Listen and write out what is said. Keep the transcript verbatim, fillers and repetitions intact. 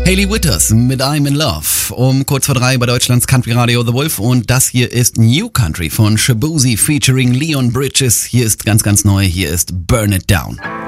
Hayley Whitters mit I'm in Love. Um kurz vor drei bei Deutschlands Country Radio The Wolf. Und das hier ist New Country von Shaboozey featuring Leon Bridges. Hier ist ganz, ganz neu. Hier ist Burn It Down.